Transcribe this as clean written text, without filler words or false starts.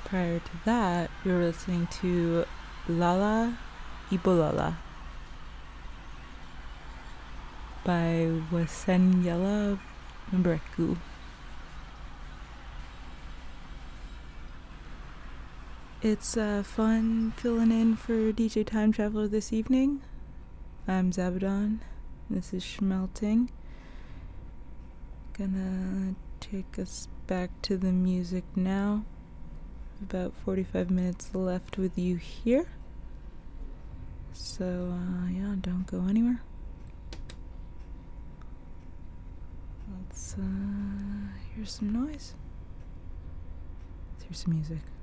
Prior to that, we were listening to Lala Ibolala by Wasenyela Mbreku. It's fun filling in for DJ Time Traveler this evening. I'm Zabadon. This is Schmelting. Gonna take us back to the music now. About 45 minutes left with you here. So, yeah, don't go anywhere. Let's hear some noise. Let's hear some music.